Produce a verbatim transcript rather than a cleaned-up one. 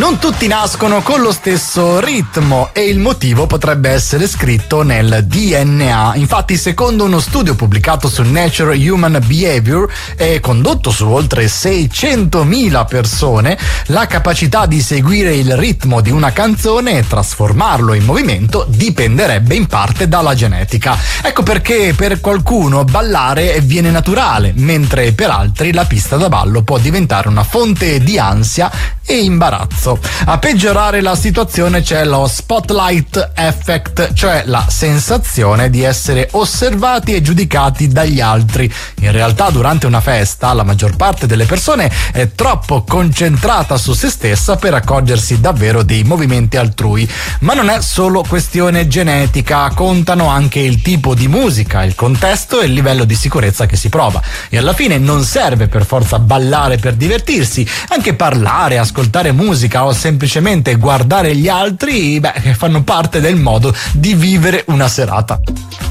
Non tutti nascono con lo stesso ritmo e il motivo potrebbe essere scritto nel D N A. Infatti, secondo uno studio pubblicato su Nature Human Behavior e condotto su oltre seicentomila persone, la capacità di seguire il ritmo di una canzone e trasformarlo in movimento dipenderebbe in parte dalla genetica. Ecco perché per qualcuno ballare viene naturale, mentre per altri la pista da ballo può diventare una fonte di ansia e imbarazzo. A peggiorare la situazione c'è lo spotlight effect, cioè la sensazione di essere osservati e giudicati dagli altri. In realtà durante una festa la maggior parte delle persone è troppo concentrata su se stessa per accorgersi davvero dei movimenti altrui. Ma non è solo questione genetica, contano anche il tipo di musica, il contesto e il livello di sicurezza che si prova. E alla fine non serve per forza ballare per divertirsi, anche parlare, ascoltare musica o semplicemente guardare gli altri, beh, fanno parte del modo di vivere una serata.